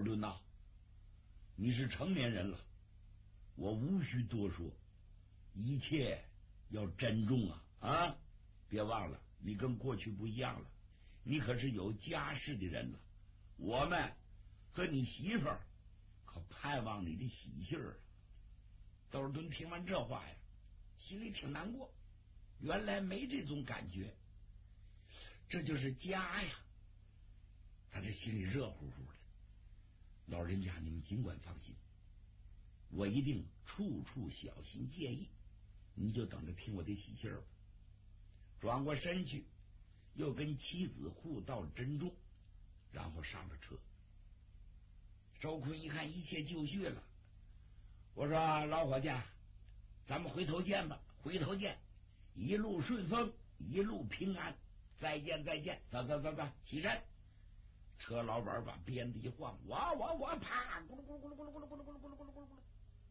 敦呐，你是成年人了，我无需多说，一切要珍重啊！啊，别忘了，你跟过去不一样了，你可是有家室的人了。我们和你媳妇儿可盼望你的喜信儿。窦尔敦听完这话呀，心里挺难过，原来没这种感觉，这就是家呀。他这心里热乎乎的。老人家，你们尽管放心，我一定处处小心介意，你就等着听我的喜信儿吧。转过身去，又跟妻子互道珍重，然后上了车。周坤一看一切就绪了，我说老伙计，咱们回头见吧，回头见，一路顺风，一路平安，再见再见，走走走走，起身。车老板把鞭子一晃，我啪，咕噜咕噜咕噜咕噜咕噜咕噜咕噜咕噜咕噜咕噜咕噜，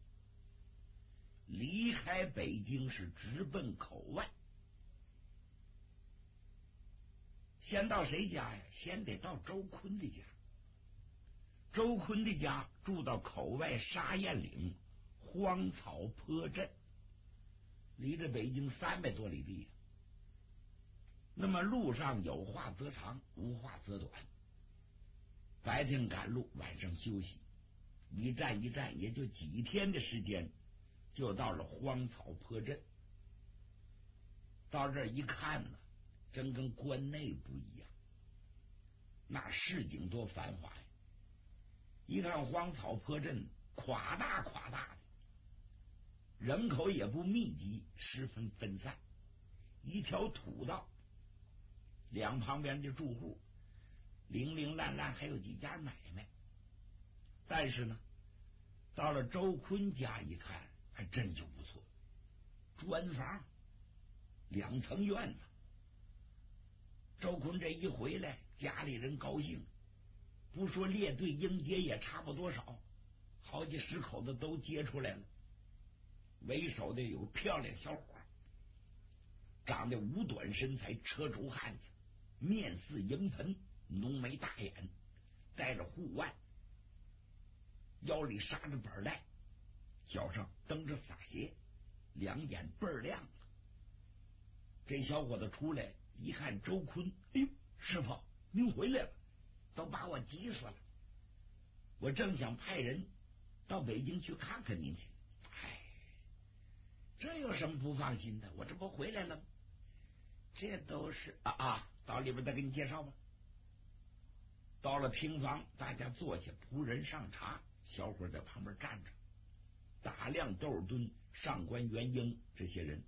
离开北京是直奔口外。先到谁家呀？先得到周坤的家。周坤的家住到口外沙堰岭荒草坡镇，离着北京300多里地。那么路上有话则长，无话则短。白天赶路，晚上休息，一站一站，也就几天的时间，就到了荒草坡镇。到这儿一看呢，真跟关内不一样，那市井多繁华呀！一看荒草坡镇，垮大垮大的，人口也不密集，十分分散，一条土道，两旁边的住户零零烂烂，还有几家买卖。但是呢，到了周坤家一看，还真就不错，砖房2层院子。周坤这一回来，家里人高兴，不说列队迎接也差不多少，好几10口子都接出来了。为首的有漂亮小伙，长得五短身材，车轴汉子，面似迎盆，浓眉大眼，戴着护腕，腰里扎着板带，脚上蹬着洒鞋，两眼倍儿亮。这小伙子出来一看周坤，哎呦，师傅您回来了，都把我急死了。我正想派人到北京去看看您去。哎，这有什么不放心的？我这不回来了吗？这都是到里边再给你介绍吧。到了厅房，大家坐下，仆人上茶，小伙在旁边站着，打量窦尔敦、上官元英这些人。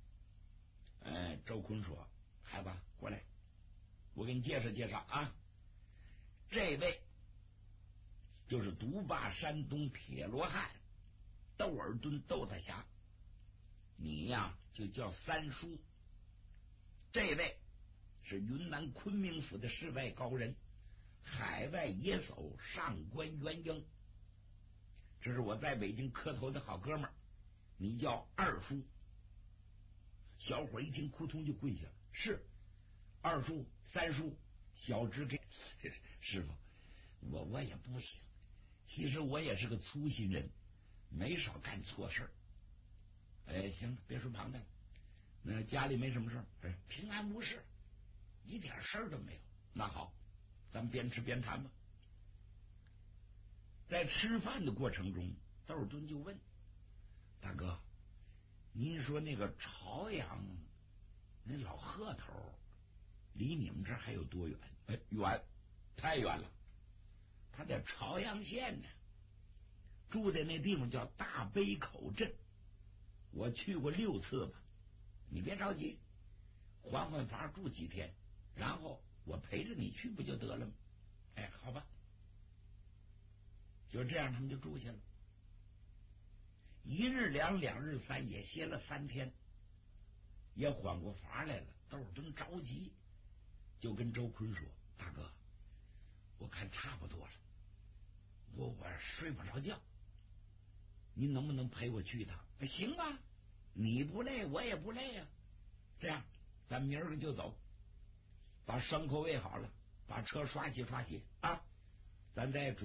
周坤说：“孩子，过来，我给你介绍介绍啊。这位就是独霸山东铁罗汉窦尔敦窦大侠，你呀就叫三叔。这位是云南昆明府的世外高人，海外野叟上官元英，这是我在北京磕头的好哥们儿，你叫二叔。”小伙一听，扑通就跪下了：“是二叔、三叔，小侄给师傅，我也不行，其实我也是个粗心人，没少干错事儿。行了，别说旁的了。那家里没什么事儿，平安无事，一点事儿都没有。那好，咱们边吃边谈吧。”在吃饭的过程中，窦尔敦就问：“大哥，您说那个朝阳那老贺头离你们这儿还有多远？”“远，太远了。他在朝阳县呢，住在那地方叫大杯口镇，我去过6次吧。你别着急，缓缓房住几天，然后我陪着你去不就得了吗？”“好吧。”就这样，他们就住下了。1日2，2日3，也歇了3天，也缓过乏来了。窦尔敦着急，就跟周坤说：“大哥，我看差不多了，我睡不着觉，您能不能陪我去一趟？”“行啊，你不累我也不累啊。这样，咱明儿个就走，把牲口喂好了，把车刷洗刷洗啊，咱再